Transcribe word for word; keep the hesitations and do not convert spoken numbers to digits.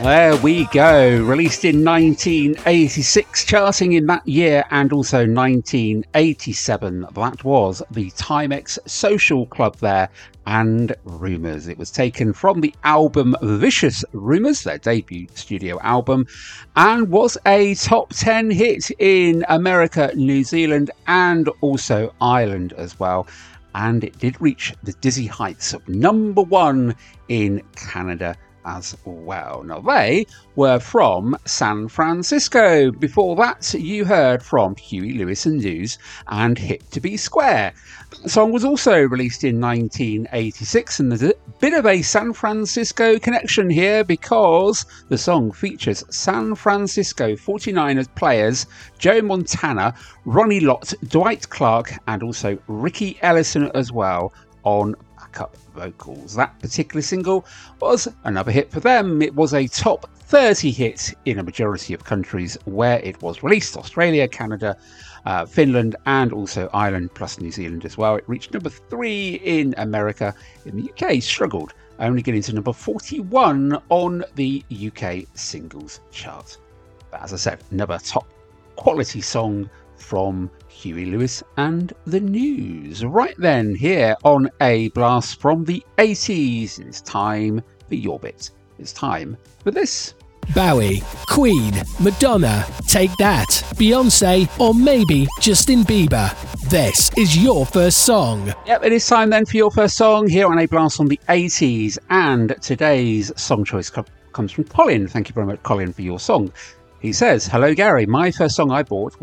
There we go. Released in nineteen eighty-six, charting in that year and also nineteen eighty-seven. That was the Timex Social Club there and Rumours. It was taken from the album Vicious Rumours, their debut studio album, and was a top ten hit in America, New Zealand, and also Ireland as well. And it did reach the dizzy heights of number one in Canada as well. Now, they were from San Francisco. Before that, you heard from Huey Lewis and News and Hip to Be Square. The song was also released in nineteen eighty-six, and there's a bit of a San Francisco connection here because the song features San Francisco forty-niners players Joe Montana, Ronnie Lott, Dwight Clark, and also Ricky Ellison as well on backup vocals. That particular single was another hit for them. It was a top thirty hit in a majority of countries where it was released: Australia, Canada, uh, Finland, and also Ireland, plus New Zealand as well. It reached number three in America. In the U K, struggled, only getting to number forty-one on the U K singles chart. But as I said, another top quality song from Huey Lewis and the News. Right then, here on A Blast from the eighties, it's time for your bit. It's time for this. Bowie, Queen, Madonna, Take That, Beyonce, or maybe Justin Bieber. This is your first song. Yep, it is time then for your first song here on A Blast from the eighties. And today's song choice co- comes from Colin. Thank you very much, Colin, for your song. He says, "Hello, Gary. My first song I bought